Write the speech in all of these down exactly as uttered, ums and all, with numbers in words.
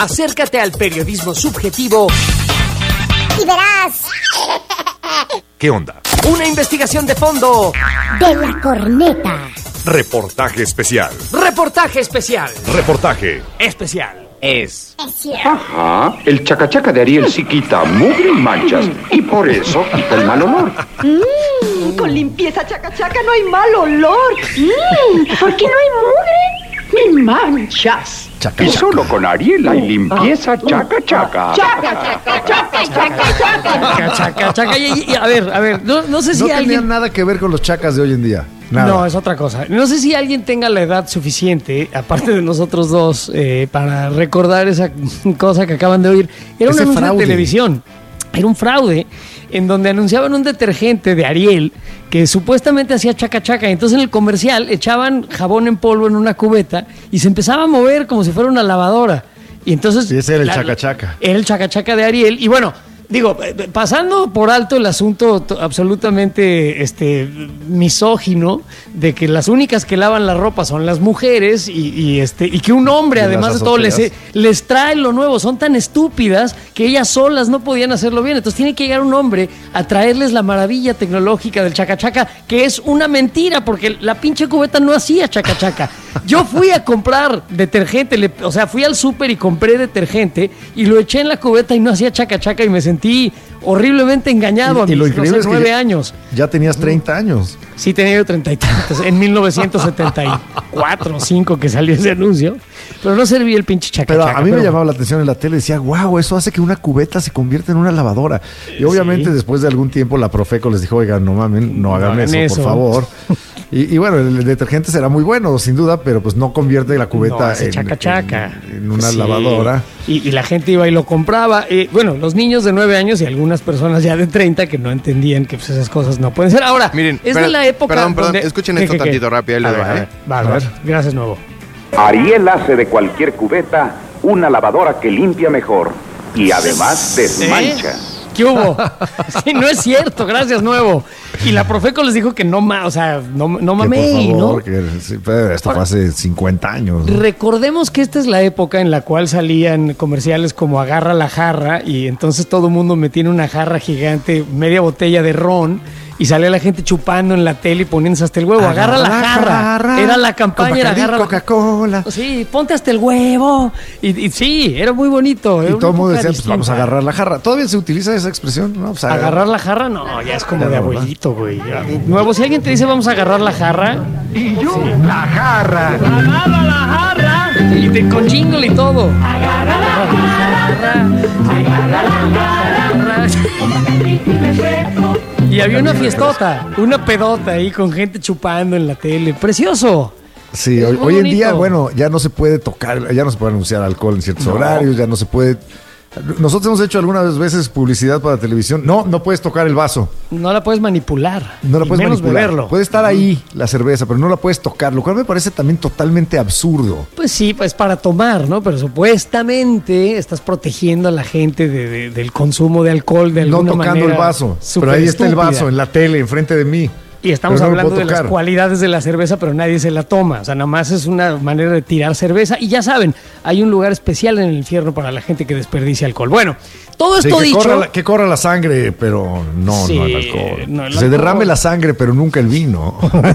Acércate al periodismo subjetivo y verás. ¿Qué onda? Una investigación de fondo De la corneta. Reportaje especial. Reportaje especial. Reportaje Especial. Es. Ajá, el chacachaca de Ariel sí quita mugre y manchas, y por eso quita el mal olor. Mm, con limpieza chaca chaca no hay mal olor. Mm, ¿por qué no hay mugre ni manchas? Chaca, y chaca. Solo con Ariel hay limpieza chaca chaca. Chaca chaca chaca chaca chaca. Chaca, chaca. Y, y, a ver, a ver, no, no sé si no alguien... tenían nada que ver con los chacas de hoy en día. Nada. No, es otra cosa. No sé si alguien tenga la edad suficiente, aparte de nosotros dos, eh, para recordar esa cosa que acaban de oír. Era Ese un anuncio fraude. de televisión. Era un fraude en donde anunciaban un detergente de Ariel que supuestamente hacía chaca chaca. Entonces en el comercial echaban jabón en polvo en una cubeta y se empezaba a mover como si fuera una lavadora. Y entonces... Y ese era el la- chaca chaca. Era el chaca chaca de Ariel. Y bueno... Digo, pasando por alto el asunto to- absolutamente este, misógino de que las únicas que lavan la ropa son las mujeres y, y, este, y que un hombre, Y además las de todo, les, azoteas. les trae lo nuevo. Son tan estúpidas que ellas solas no podían hacerlo bien. Entonces tiene que llegar un hombre a traerles la maravilla tecnológica del chaca chaca, que es una mentira, porque la pinche cubeta no hacía chaca chaca. Yo fui a comprar detergente, le- o sea, fui al súper y compré detergente y lo eché en la cubeta y no hacía chaca chaca y me sentí horriblemente engañado a Y, y mis lo no increíble sé, es que nueve ya, años. ya tenías treinta años. Sí, tenía yo treinta y tantos, en mil novecientos setenta y cuatro o cinco que salió ese anuncio, pero no servía el pinche chaca Pero chaca. a mí me pero- llamaba la atención en la tele. Decía, wow, eso hace que una cubeta se convierta en una lavadora. Y obviamente Sí. después de algún tiempo la Profeco les dijo, oigan, no mamen, no hagan hagan eso, eso. por favor. Y, y bueno, el, el detergente será muy bueno, sin duda, pero pues no convierte la No, cubeta hace en, chaca chaca. en- en una Sí. lavadora. Y, y la gente iba y lo compraba. Eh, bueno, los niños de nueve años y algunas personas ya de treinta que no entendían que pues, esas cosas no pueden ser. Ahora, Miren, es per- de la época. perdón, perdón, donde- escuchen ¿Qué, esto qué, qué? tantito rápido, ahí les A ver, va, a ¿eh? ver, va, a ver. Gracias, Nuevo. Ariel hace de cualquier cubeta una lavadora que limpia mejor y además desmancha. ¿Qué hubo? Sí, no es cierto, gracias, Nuevo. Y la Profeco les dijo que no ma, o sea, no, no Que, mamey, por ¿no? favor, que sí, pero esto fue hace cincuenta años. ¿no? Recordemos que esta es la época en la cual salían comerciales como Agarra la jarra y entonces todo el mundo metía en una jarra gigante media botella de ron y salía la gente chupando en la tele y poniéndose hasta el huevo. Agarra, la, jarra. Era la campaña, era agarra la Coca-Cola. Sí, ponte hasta el huevo. Y, y sí, era muy bonito. Y era una todo el mundo época decía, pues vamos a distinta. agarrar la jarra. ¿Todavía se utiliza esa expresión? ¿No? Pues, Agarrar la jarra, no, ya es como Ya de no, ¿verdad? abuelito, güey. Ya. Nuevo, si alguien te dice vamos a agarrar la jarra, Y yo, la jarra. agarra la jarra y te, con jingle y todo. Agarra la jarra, agarra la jarra. Y había una fiestota, una pedota ahí con gente chupando en la tele. Precioso. Sí, Es hoy, muy hoy en bonito. día, bueno, ya no se puede tocar, ya no se puede anunciar alcohol en ciertos horarios, ya no se puede... Nosotros hemos hecho algunas veces publicidad para televisión. No, no puedes tocar el vaso, No la puedes manipular. no la y puedes menos manipular. beberlo. Puede estar ahí la cerveza, pero no la puedes tocar, lo cual me parece también totalmente absurdo. Pues sí, pues para tomar, ¿no? Pero supuestamente estás protegiendo a la gente de- de- del consumo de alcohol de No alguna tocando manera. el vaso, súper pero ahí está el estúpida. vaso en la tele, enfrente de mí. Y estamos Pero no lo hablando puedo de las tocar. cualidades de la cerveza, pero nadie se la toma. O sea, nada más es una manera de tirar cerveza. Y ya saben, hay un lugar especial en el infierno para la gente que desperdicia alcohol. Bueno, todo Sí, esto que, dicho... corra la, que corra la sangre, pero no, Sí, no el alcohol. no el Se alcohol. derrame la sangre, pero nunca el vino.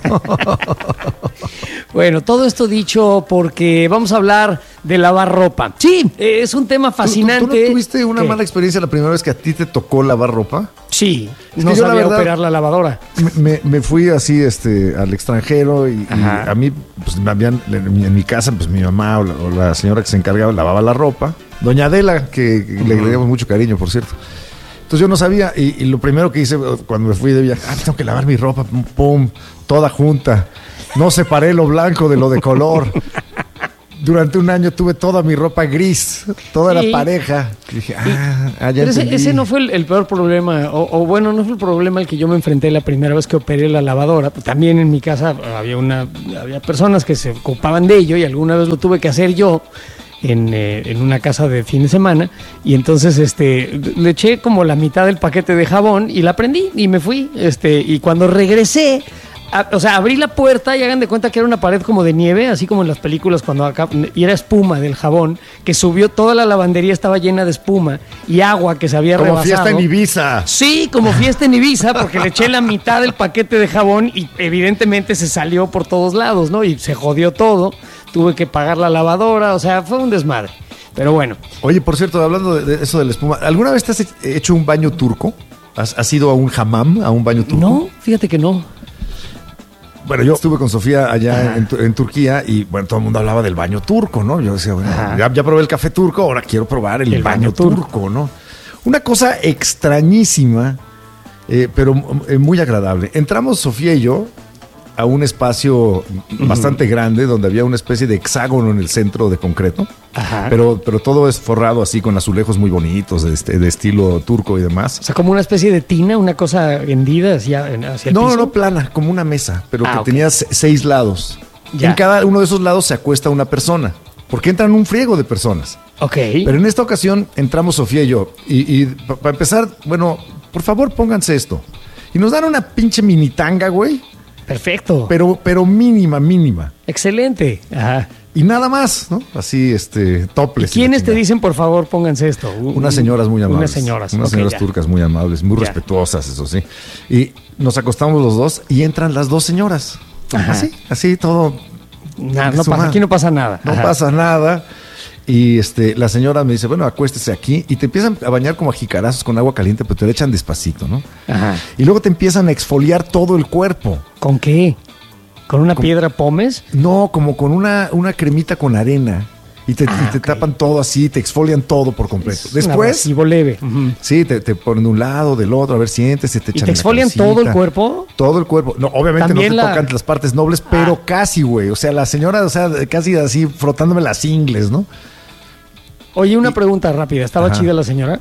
Bueno, todo esto dicho porque vamos a hablar de lavar ropa. Sí, eh, es un tema ¿Tú- tú- fascinante. ¿Tú, no tuviste una ¿Qué? mala experiencia la primera vez que a ti te tocó lavar ropa? Sí, Es no que yo, la sabía verdad, operar la lavadora. Me, me- me fui así este, al extranjero y, y Ajá. a mí, pues me habían, en mi, en mi casa, pues mi mamá o la, o la señora que se encargaba lavaba la ropa. Doña Adela, que, que le agregamos mucho cariño, por cierto. Entonces yo no sabía y, y lo primero que hice cuando me fui de viaje, ah, tengo que lavar mi ropa, pum, pum, toda junta. No separé lo blanco de lo de color. Durante un año tuve toda mi ropa gris, toda Sí. la pareja. Y dije, ah, ah, ya Pero ese, entendí. ese no fue el, el peor problema, o, o bueno, no fue el problema al que yo me enfrenté la primera vez que operé la lavadora. También en mi casa había una, había personas que se ocupaban de ello y alguna vez lo tuve que hacer yo en, eh, en una casa de fin de semana y entonces este le eché como la mitad del paquete de jabón y la prendí y me fui. Este, y cuando regresé a- o sea, abrí la puerta y hagan de cuenta que era una pared como de nieve, así como en las películas cuando acá, y era espuma del jabón, que subió, toda la lavandería estaba llena de espuma y agua que se había Como rebasado. fiesta en Ibiza. Sí, como fiesta en Ibiza, porque le eché la mitad del paquete de jabón y evidentemente se salió por todos lados, ¿no? Y se jodió todo, tuve que pagar la lavadora, o sea, fue un desmadre. Pero bueno, Oye, por cierto, hablando de, de eso de la espuma, ¿alguna vez te has hecho un baño turco? ¿Has, has ido a un hammam, a un baño turco? no, fíjate que no. Bueno, yo estuve con Sofía allá en, en Turquía y, bueno, todo el mundo hablaba del baño turco, ¿no? Yo decía, bueno, Ajá. ya, ya probé el café turco, ahora quiero probar el, El baño, baño turco, turco. ¿no? Una cosa extrañísima, eh, pero eh, muy agradable. Entramos, Sofía y yo, a un espacio bastante grande donde había una especie de hexágono en el centro de concreto. Ajá. Pero, pero todo es forrado así con azulejos muy bonitos de, este, de estilo turco y demás. O sea, como una especie de tina, una cosa hendida hacia, hacia el No, piso. no, no, plana, como una mesa, pero Ah, que ok. tenía se- seis lados. Ya. En cada uno de esos lados se acuesta una persona, porque entran un friego de personas. Ok. Pero en esta ocasión entramos Sofía y yo. Y, y para empezar, bueno, por favor pónganse esto. Y nos dan una pinche mini tanga, güey, Perfecto. pero, pero mínima, mínima. Excelente. Ajá. Y nada más, ¿no? Así, este, ¿Y topless. quiénes te dicen? dicen, por favor, pónganse esto? Un- Unas señoras muy amables. Unas señoras. Unas ok, señoras ya. turcas muy amables, muy Ya. respetuosas, eso sí. Y nos acostamos los dos y entran las dos señoras. Ajá. Así, así todo. Nah, no Su pasa, madre. aquí no pasa nada. No Ajá. pasa nada. Y este, la señora me dice, bueno, acuéstese aquí. Y te empiezan a bañar como a jicarazos con agua caliente, pero te le echan despacito, ¿no? Ajá. Y luego te empiezan a exfoliar todo el cuerpo. ¿Con qué? ¿Con una piedra pómez? No, como con una, una cremita con arena. Y te, Ah, y te ok. tapan todo así, te exfolian todo por completo. Un Después, abrasivo leve. Ujú. sí, te, te ponen de un lado, del otro, a ver, siéntese, te ¿Y echan te en la exfolian cabecita. todo el cuerpo? Todo el cuerpo. No, obviamente no También te la- tocan las partes nobles, pero Ah. casi, güey. O sea, la señora, o sea, casi así frotándome las ingles, ¿no? Oye, una pregunta rápida. ¿Estaba Ajá. chida la señora?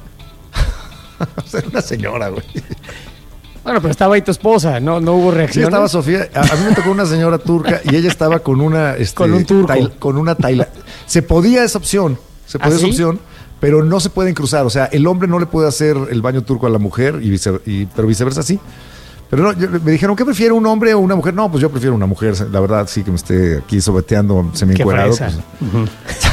O sea, una señora, güey. Bueno, pero estaba ahí tu esposa. ¿No, no hubo Sí, reacción? estaba Sofía. A, a mí me tocó una señora turca y ella estaba con una. Este, Con un turco. tail- con una taila. Se podía esa opción. Se podía ¿Ah, esa sí? opción, pero no se pueden cruzar. O sea, el hombre no le puede hacer el baño turco a la mujer, y, vice- y- pero viceversa sí. Pero no, yo- me dijeron, ¿qué prefiere un hombre o una mujer? No, pues yo prefiero una mujer. La verdad, sí que me esté aquí sobeteando, Qué semi-encuerado. fresa. Pues. Ujú.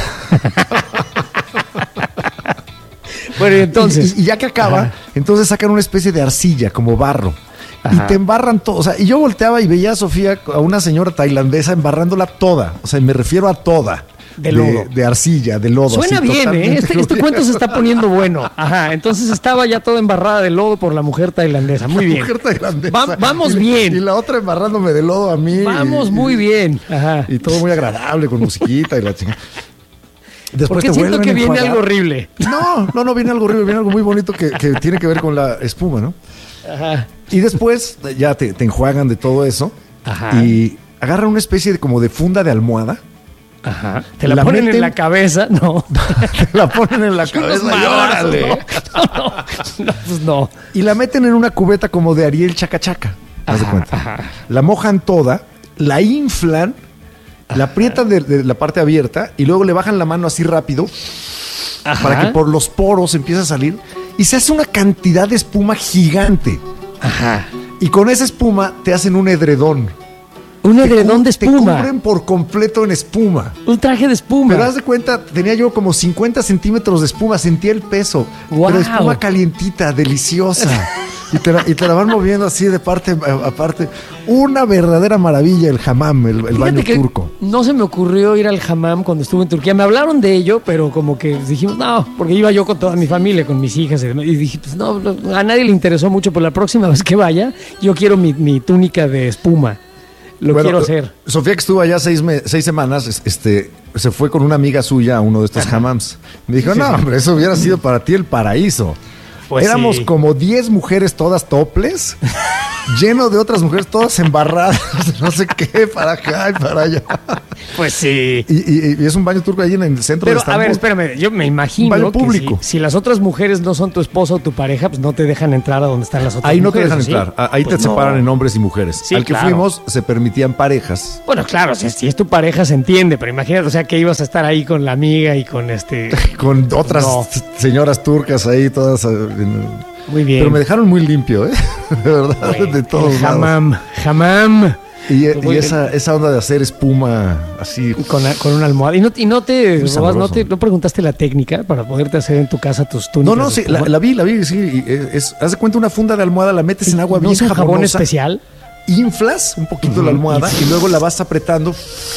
Bueno, y entonces. Y, y ya que acaba, Ajá. entonces sacan una especie de arcilla, como barro. Ajá. Y te embarran todo. O sea, y yo volteaba y veía a Sofía, a una señora tailandesa, embarrándola toda. O sea, me refiero a toda. De lodo. De, arcilla, de lodo. Suena así, bien, ¿eh? totalmente Este, este rubia. cuento se está poniendo bueno. Ajá, entonces estaba ya toda embarrada de lodo por la mujer tailandesa. Muy bien. Mujer tailandesa. Va- vamos Y- bien. Y la otra embarrándome de lodo a mí. Vamos y- muy bien. Ajá. Y todo muy agradable, con musiquita y la chingada. Después Porque te siento vuelven que a viene enjuagar. algo horrible. No, no, no viene algo horrible, viene algo muy bonito que, que tiene que ver con la espuma, ¿no? Ajá. Y después ya te, te enjuagan de todo eso. Ajá. Y agarran una especie de como de funda de almohada. Ajá. Te la, La ponen meten- en la cabeza. No. Te la ponen en la Unos cabeza y madrazos, órale. ¿no? No, no, no, pues no. Y la meten en una cubeta como de Ariel Chacachaca. Haz de Ajá, cuenta. ajá. La mojan toda, la inflan, la aprietan de, de la parte abierta y luego le bajan la mano así rápido Ajá. para que por los poros empiece a salir y se hace una cantidad de espuma gigante. Ajá. Y con esa espuma te hacen un edredón. Un Te edredón cu- de Te espuma. cubren por completo en espuma. Un traje de espuma. Pero haz de cuenta, tenía yo como cincuenta centímetros de espuma, sentía el peso. Guau. Pero espuma calientita, deliciosa. Y te, la, y te la van moviendo así de parte a, a parte. Una verdadera maravilla el hammam, el, el Fíjate baño que turco. no se me ocurrió ir al hammam cuando estuve en Turquía. Me hablaron de ello, pero como que dijimos, no, porque iba yo con toda mi familia, con mis hijas y demás. Y dije, pues no, no, a nadie le interesó mucho, pero la próxima vez que vaya, yo quiero mi, mi túnica de espuma. Lo Bueno, quiero hacer. Sofía, que estuvo allá seis, me- seis semanas, es- este, se fue con una amiga suya a uno de estos hammams. Me dijo, no, hombre, eso hubiera sido para ti el paraíso. Pues Éramos sí. como diez mujeres todas toples, lleno de otras mujeres todas embarradas, no sé qué, para acá y para allá. Pues sí. Y, y- y es un baño turco ahí en el centro Pero de a ver, Estambul. espérame, yo me imagino Un baño que público. si, si las otras mujeres no son tu esposa o tu pareja, pues no te dejan entrar a donde están las otras Ahí no te mujeres. dejan ¿sí? entrar, a- ahí Pues te no. separan en hombres y mujeres. Sí, Al que claro. fuimos se permitían parejas. Bueno, claro, si, si es tu pareja se entiende, pero imagínate, o sea, que ibas a estar ahí con la amiga y con este... Con otras No. señoras turcas ahí todas. eh, en- Muy bien. Pero me dejaron muy limpio, ¿eh? De verdad, Güey, de todos el lados. Hammam, hammam. Y, Pues muy y esa, esa onda de hacer espuma así. Con, con una almohada. Y no, y no te Muy robas, no, sabroso. te, no preguntaste la técnica para poderte hacer en tu casa tus túnicas. No, no, de sí, espuma? la, la vi, la vi, sí. y es, es- haz de cuenta una funda de almohada, la metes en agua ¿No bien es un jabón jabonosa, especial? inflas un poquito Ujú, la almohada y- y luego la vas apretando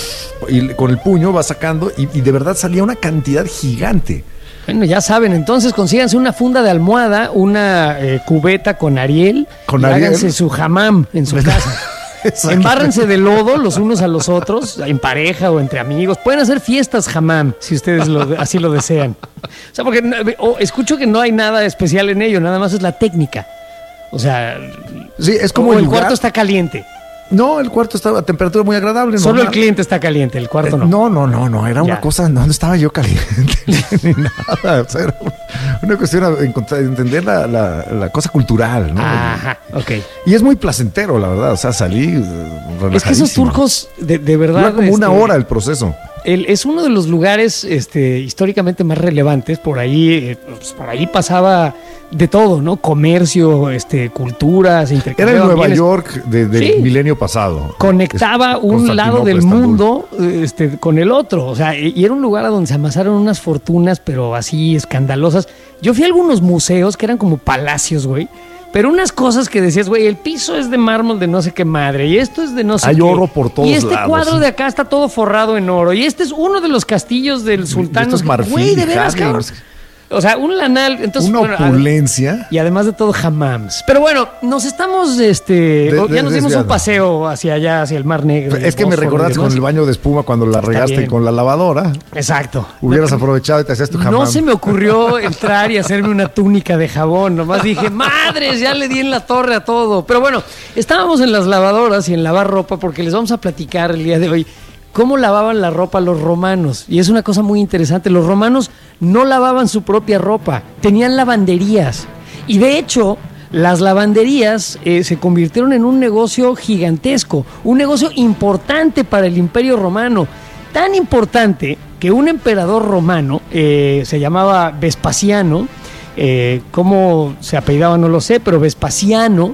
y con el puño vas sacando y, y de verdad salía una cantidad gigante. Bueno, ya saben, entonces consíganse una funda de almohada, una eh, cubeta con Ariel, Con y Ariel. háganse su hammam en su casa. Exacto. Embárrense de lodo los unos a los otros, en pareja o entre amigos. Pueden hacer fiestas hammam, si ustedes lo, así lo desean. O sea, porque no- o escucho que no hay nada especial en ello, nada más es la técnica. O sea, Sí, es como o el el lugar. cuarto está caliente. No, el cuarto estaba a temperatura muy agradable. Solo el normal. cliente está caliente, el cuarto Eh, no. No, no, no, no, era una Ya. cosa, no, no estaba yo caliente ni nada. O sea, era una cuestión de encontrar- de entender la, la- la cosa cultural, ¿no? Ajá, ok. Y es muy placentero, la verdad. O sea, salí eh, Es que esos relajadísimo. turcos, de, de verdad. Dura como una este, hora el proceso. El- es uno de los lugares este, históricamente más relevantes. Por ahí, eh, pues, por ahí pasaba de todo, ¿no? Comercio, este, culturas, Era intercambio el de Nueva bienes. York de- del Sí. milenio pasado. Conectaba Es- un lado del Constantinopla, Estambul. mundo este, con el otro. O sea, y y era un lugar a donde se amasaron unas fortunas, pero así escandalosas. Yo fui a algunos museos que eran como palacios, güey. Pero unas cosas que decías, güey, el piso es de mármol de no sé qué madre, y esto es de no sé Hay qué. oro por todos Y este lados, cuadro sí. de acá está todo forrado en oro, y este es uno de los castillos del sultán. esto es no sé qué. marfil Güey, de y veras, jade, cabrón. no sé qué. O sea, un lanal. Entonces, Una bueno, a- opulencia. y además de todo, hammams. Pero bueno, nos estamos, este, De- ya de- nos dimos un desviando. paseo hacia allá, hacia el Mar Negro. Es que me Bósforo y recordaste con demás. el baño de espuma cuando la Está regaste bien. con la lavadora. Exacto. Hubieras aprovechado y te hacías tu jamón. No se me ocurrió entrar y hacerme una túnica de jabón. Nomás dije, madres, ya le di en la torre a todo. Pero bueno, estábamos en las lavadoras y en lavar ropa porque les vamos a platicar el día de hoy cómo lavaban la ropa los romanos. Y es una cosa muy interesante. Los romanos no lavaban su propia ropa, tenían lavanderías. Y de hecho, las lavanderías eh, se convirtieron en un negocio gigantesco, un negocio importante para el Imperio Romano. Tan importante que un emperador romano, eh, se llamaba Vespasiano, eh, cómo se apellidaba no lo sé, pero Vespasiano,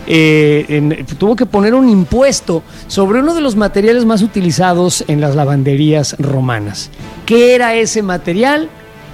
eh, en- tuvo que poner un impuesto sobre uno de los materiales más utilizados en las lavanderías romanas. ¿Qué era ese material?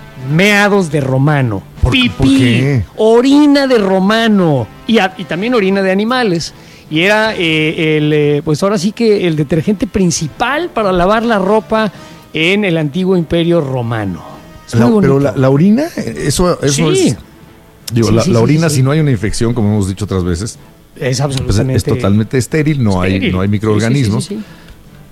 Meados de romano, ¿Por- pipí, por qué? orina de romano y, a- y también orina de animales. Y era eh, el, eh, pues ahora sí que el detergente principal para lavar la ropa en el antiguo imperio romano. Es La- muy pero bonito. la, la orina, eso, eso Sí. es. Digo, Sí, la, sí, la sí, orina, sí. si no hay una infección, como hemos dicho otras veces, es pues absolutamente es totalmente estéril, no hay, estéril. no hay Sí, microorganismos. sí, sí, sí, sí.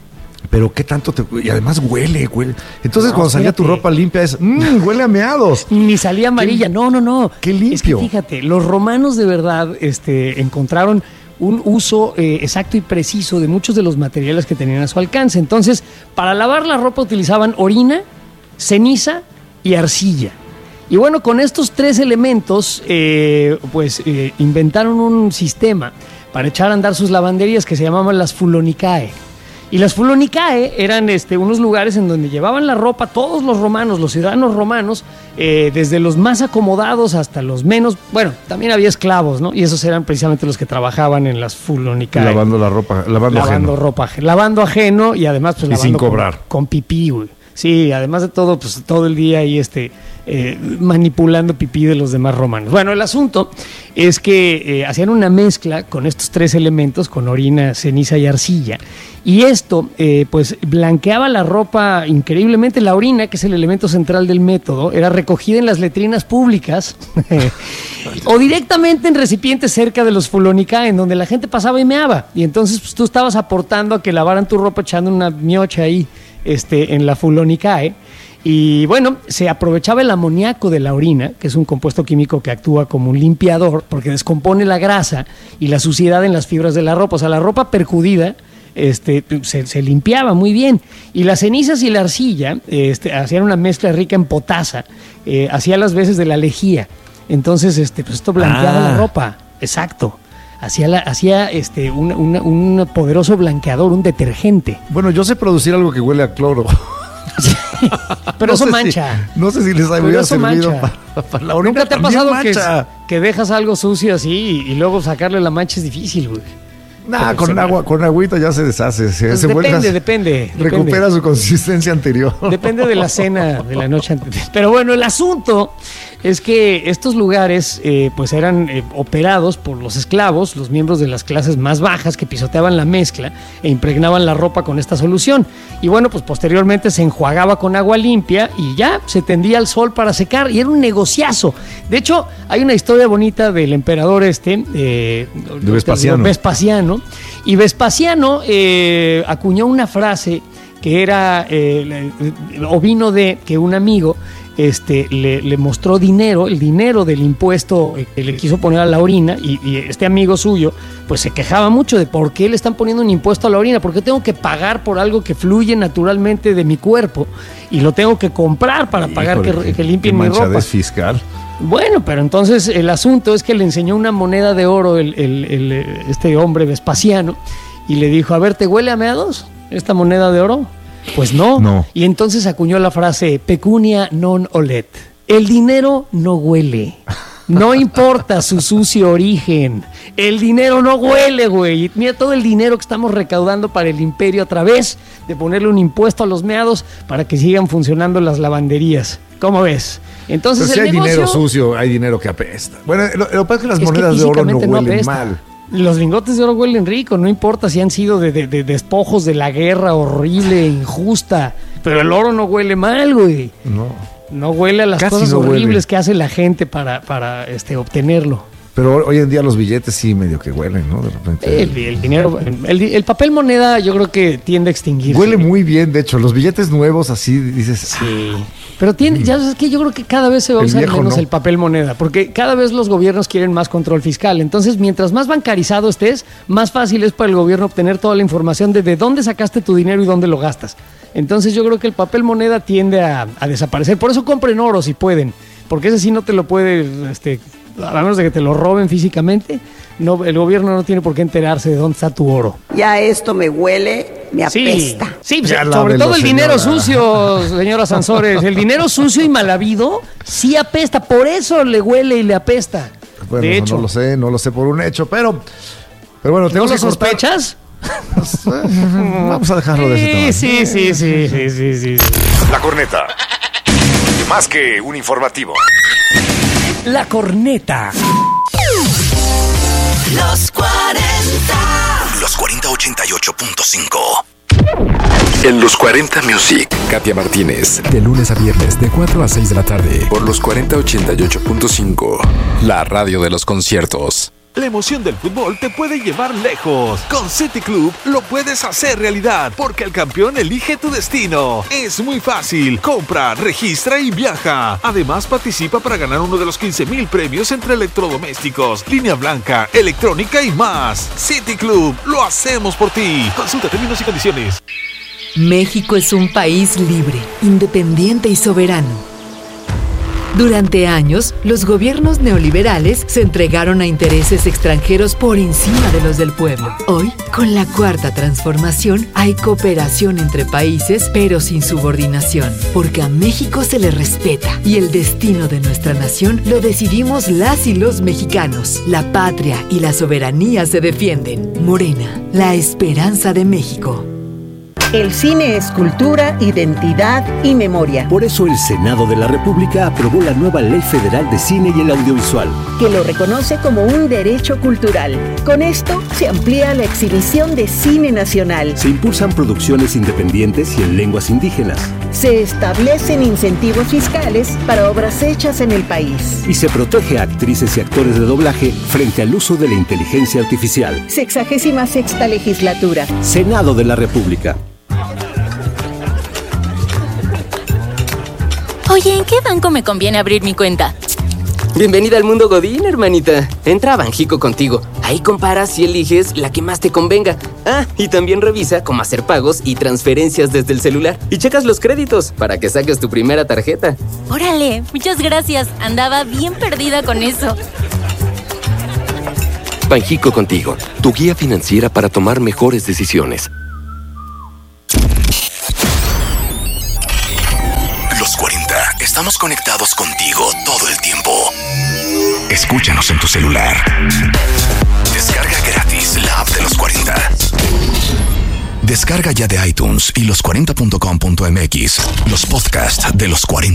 Pero qué tanto te. Y además huele, huele. Entonces, No, cuando salía tu espérate. ropa limpia, es. "Mm, huele a meados. Ni salía amarilla. No, no, no. qué Es que limpio. fíjate, los romanos de verdad este, encontraron un uso eh, exacto y preciso de muchos de los materiales que tenían a su alcance. Entonces, para lavar la ropa utilizaban orina, ceniza y arcilla. Y bueno, con estos tres elementos, eh, pues eh, inventaron un sistema para echar a andar sus lavanderías que se llamaban las fulonicae. Y las fulonicae eran este, unos lugares en donde llevaban la ropa todos los romanos, los ciudadanos romanos, eh, desde los más acomodados hasta los menos. Bueno, también había esclavos, ¿no? Y esos eran precisamente los que trabajaban en las fulonicae. Lavando la ropa, lavando, lavando ajeno. ropa, aj- lavando ajeno y además pues Y lavando sin con- cobrar. Con, pipí, güey. Sí, además de todo, pues todo el día ahí este eh, manipulando pipí de los demás romanos. Bueno, el asunto es que eh, hacían una mezcla con estos tres elementos, con orina, ceniza y arcilla. Y esto, eh, pues, blanqueaba la ropa increíblemente. La orina, que es el elemento central del método, era recogida en las letrinas públicas o directamente en recipientes cerca de los fulonicae, en donde la gente pasaba y meaba. Y entonces, pues, tú estabas aportando a que lavaran tu ropa echando una miocha ahí este, en la fulonicae. Y bueno, se aprovechaba el amoníaco de la orina, que es un compuesto químico que actúa como un limpiador, porque descompone la grasa y la suciedad en las fibras de la ropa. O sea, la ropa percudida este, se, se limpiaba muy bien. Y las cenizas y la arcilla este, hacían una mezcla rica en potasa, eh, hacía las veces de la lejía. Entonces, este, pues esto blanqueaba Ah. la ropa. Exacto. Hacía, la, hacía este, un, una- un poderoso blanqueador, un detergente. Bueno, yo sé producir algo que huele a cloro. Pero No eso sé mancha. si- no sé si les Pero había eso servido mancha. para, para la orina. ¿Nunca te ha también pasado que, mancha. que dejas algo sucio así y, y luego sacarle la mancha es difícil, güey? Nah, Pero con se- agua, con agüita ya se deshace. Se, Pues se vuelve a- depende, depende, Recupera depende. su consistencia anterior. Depende de la cena de la noche anterior. Pero bueno, el asunto es que estos lugares eh, pues eran eh, operados por los esclavos, los miembros de las clases más bajas que pisoteaban la mezcla e impregnaban la ropa con esta solución. Y bueno, pues posteriormente se enjuagaba con agua limpia y ya se tendía al sol para secar y era un negociazo. De hecho, hay una historia bonita del emperador este, eh, De Vespasiano. Vespasiano. Y Vespasiano eh, acuñó una frase que era, eh, le- o vino de que un amigo este, le, le mostró dinero, el dinero del impuesto que le quiso poner a la orina, y, y este amigo suyo pues se quejaba mucho de por qué le están poniendo un impuesto a la orina, por qué tengo que pagar por algo que fluye naturalmente de mi cuerpo y lo tengo que comprar para pagar Híjole, que, que limpien qué mi ropa. manchadez fiscal. Bueno, pero entonces el asunto es que le enseñó una moneda de oro el, el- el, eh, este hombre Vespasiano y le dijo, a ver, ¿te huele a meados esta moneda de oro? Pues no. No. Y entonces acuñó la frase, pecunia non olet. El dinero no huele. No importa su sucio origen. El dinero no huele, güey. Y mira todo el dinero que estamos recaudando para el imperio a través de ponerle un impuesto a los meados para que sigan funcionando las lavanderías. ¿Cómo ves? Entonces Pero si el hay negocio... dinero sucio, hay dinero que apesta. Bueno, lo, lo que pasa es que las Es que monedas de oro no físicamente no huelen apesta. mal. Los lingotes de oro huelen rico, no importa si han sido de, de- de despojos de la guerra horrible, injusta, pero el oro no huele mal, güey. No. No huele a las Casi cosas no horribles huele. que hace la gente para, para este, obtenerlo. Pero hoy en día los billetes sí medio que huelen, ¿no? De repente. El, el dinero, el, el papel moneda yo creo que tiende a extinguirse. Huele muy bien, de hecho. Los billetes nuevos así dices. Sí. Pero tiene, ya sabes que yo creo que cada vez se va a El usar viejo menos no. el papel moneda, porque cada vez los gobiernos quieren más control fiscal. Entonces, mientras más bancarizado estés, más fácil es para el gobierno obtener toda la información de de dónde sacaste tu dinero y dónde lo gastas. Entonces, yo creo que el papel moneda tiende a, a desaparecer. Por eso compren oro si pueden, porque ese sí no te lo puede, este, a menos de que te lo roben físicamente. No, el gobierno no tiene por qué enterarse de dónde está tu oro. Ya esto me huele, me Sí, apesta. sí, pues, Ya sobre lávelo, todo el dinero señora. sucio, señora Sansores. El dinero sucio y mal habido sí apesta, por eso le huele y le apesta. Bueno, de eso hecho, no lo sé, no lo sé por un hecho, pero. Pero bueno, ¿no tenemos lo que cortar. sospechas? Vamos a dejarlo de ese Sí, tamaño. sí, sí, sí, sí, sí, sí, sí. La corneta. Más que un informativo. La corneta. Los cuarenta. Los cuarenta ochenta y ocho punto cinco. En los cuarenta Music, Katia Martínez, de lunes a viernes de cuatro a seis de la tarde, por los cuarenta ochenta y ocho punto cinco, la radio de los conciertos. La emoción del fútbol te puede llevar lejos. Con City Club lo puedes hacer realidad, porque el campeón elige tu destino. Es muy fácil. Compra, registra y viaja. Además, participa para ganar uno de los quince mil premios entre electrodomésticos, línea blanca, electrónica y más. City Club, lo hacemos por ti. Consulta términos y condiciones. México es un país libre, independiente y soberano. Durante años, los gobiernos neoliberales se entregaron a intereses extranjeros por encima de los del pueblo. Hoy, con la cuarta transformación, hay cooperación entre países, pero sin subordinación, porque a México se le respeta y el destino de nuestra nación lo decidimos las y los mexicanos. La patria y la soberanía se defienden. Morena, la esperanza de México. El cine es cultura, identidad y memoria. Por eso el Senado de la República aprobó la nueva Ley Federal de Cine y el Audiovisual, que lo reconoce como un derecho cultural. Con esto se amplía la exhibición de cine nacional. Se impulsan producciones independientes y en lenguas indígenas. Se establecen incentivos fiscales para obras hechas en el país. Y se protege a actrices y actores de doblaje frente al uso de la inteligencia artificial. Sexagésima sexta legislatura. Senado de la República. Oye, ¿en qué banco me conviene abrir mi cuenta? Bienvenida al mundo Godín, hermanita. Entra a Banjico contigo. Ahí comparas y eliges la que más te convenga. Ah, y también revisa cómo hacer pagos y transferencias desde el celular. Y checas los créditos para que saques tu primera tarjeta. Órale, muchas gracias. Andaba bien perdida con eso. Banjico contigo, tu guía financiera para tomar mejores decisiones. Estamos conectados contigo todo el tiempo. Escúchanos en tu celular. Descarga gratis la app de los cuarenta. Descarga ya de iTunes y los cuarenta punto com punto m x los podcasts de los cuarenta.